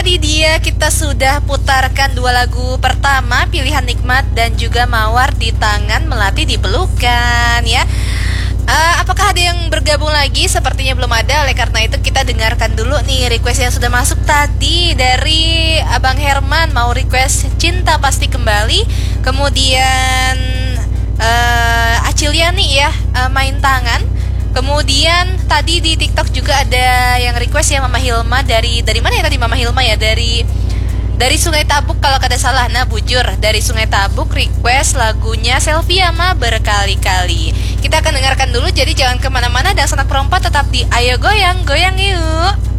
Tadi dia kita sudah putarkan dua lagu pertama, Pilihan Nikmat dan juga Mawar di Tangan Melati di Pelukan ya. Apakah ada yang bergabung lagi? Sepertinya belum ada. Oleh karena itu kita dengarkan dulu nih request yang sudah masuk tadi. Dari Abang Herman mau request Cinta Pasti Kembali. Kemudian Aciliani ya, Main Tangan. Kemudian tadi di TikTok juga ada yang request ya, Mama Hilma dari mana ya tadi Mama Hilma ya, dari Sungai Tabuk kalau kada salah. Nah bujur dari Sungai Tabuk request lagunya Selfie Ama Berkali-Kali. Kita akan dengarkan dulu, jadi jangan kemana-mana dan sanak perompak tetap di Ayo Goyang, goyang yuk.